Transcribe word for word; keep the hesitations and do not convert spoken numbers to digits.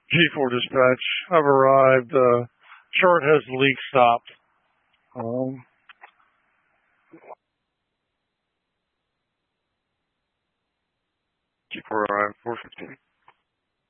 G four dispatch, I've arrived. Uh, chart has the leak stopped. Um, G four arrived, four fifteen.